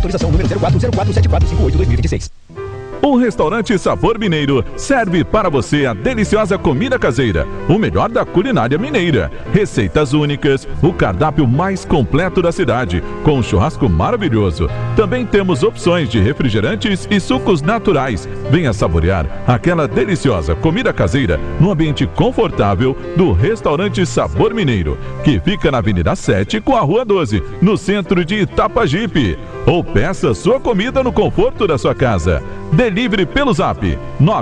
Autorização número 04047458/2026. O restaurante Sabor Mineiro serve para você a deliciosa comida caseira, o melhor da culinária mineira, receitas únicas, o cardápio mais completo da cidade, com um churrasco maravilhoso. Também temos opções de refrigerantes e sucos naturais. Venha saborear aquela deliciosa comida caseira no ambiente confortável do restaurante Sabor Mineiro, que fica na Avenida 7 com a Rua 12, no centro de Itapajipe. Ou peça sua comida no conforto da sua casa. Delivery pelo Zap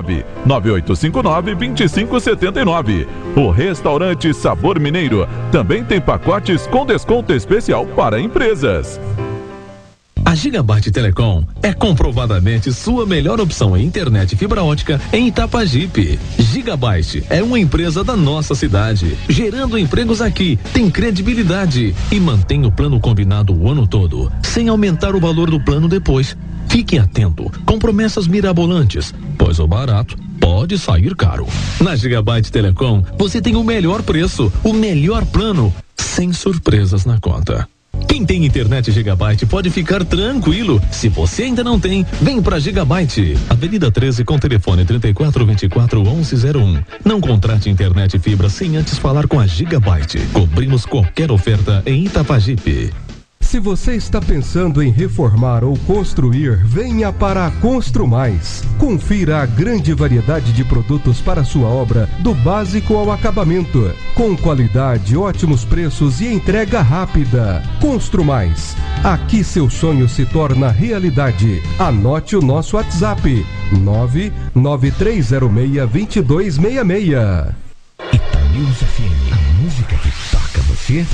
99859-2579. O restaurante Sabor Mineiro também tem pacotes com desconto especial para empresas. A Gigabyte Telecom é comprovadamente sua melhor opção em internet fibra ótica em Itapajipe. Gigabyte é uma empresa da nossa cidade, gerando empregos aqui, tem credibilidade e mantém o plano combinado o ano todo, sem aumentar o valor do plano depois. Fique atento com promessas mirabolantes, pois o barato pode sair caro. Na Gigabyte Telecom, você tem o melhor preço, o melhor plano, sem surpresas na conta. Quem tem internet Gigabyte pode ficar tranquilo. Se você ainda não tem, vem pra Gigabyte. Avenida 13 com telefone 3424-1101. Não contrate internet fibra sem antes falar com a Gigabyte. Cobrimos qualquer oferta em Itapajipe. Se você está pensando em reformar ou construir, venha para a Construmais. Confira a grande variedade de produtos para sua obra, do básico ao acabamento. Com qualidade, ótimos preços e entrega rápida. Construmais. Aqui seu sonho se torna realidade. Anote o nosso WhatsApp: 99306-2266. Itanews FM, a música que toca você.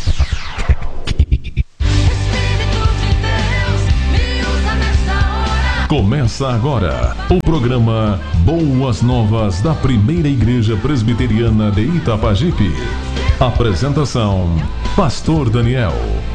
Começa agora o programa Boas Novas da Primeira Igreja Presbiteriana de Itapajipe. Apresentação: Pastor Daniel.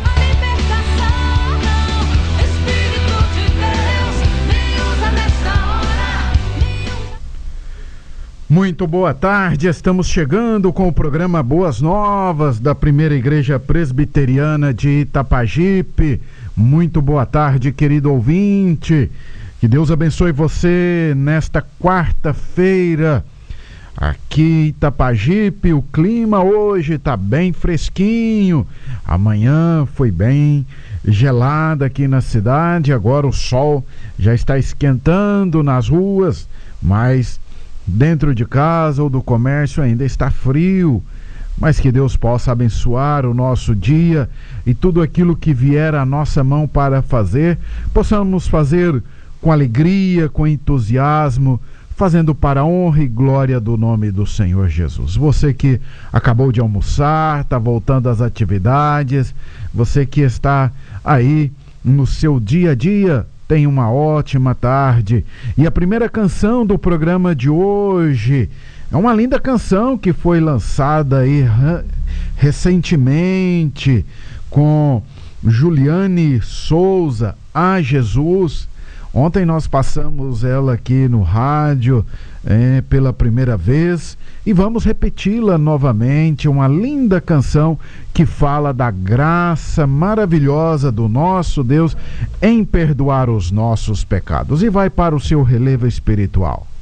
Muito boa tarde, estamos chegando com o programa Boas Novas da Primeira Igreja Presbiteriana de Itapajipe. Muito boa tarde, querido ouvinte. Que Deus abençoe você nesta quarta-feira. Aqui em Itapajipe, o clima hoje está bem fresquinho. Amanhã foi bem gelado aqui na cidade. Agora o sol já está esquentando nas ruas, mas dentro de casa ou do comércio ainda está frio. Mas que Deus possa abençoar o nosso dia e tudo aquilo que vier à nossa mão para fazer, possamos fazer com alegria, com entusiasmo, fazendo para a honra e glória do nome do Senhor Jesus. Você que acabou de almoçar, está voltando às atividades, você que está aí no seu dia a dia, tenha uma ótima tarde. E a primeira canção do programa de hoje é uma linda canção que foi lançada aí recentemente com Juliane Souza, A Jesus. Ontem nós passamos ela aqui no rádio pela primeira vez e vamos repeti-la novamente. Uma linda canção que fala da graça maravilhosa do nosso Deus em perdoar os nossos pecados. E vai para o seu relevo espiritual.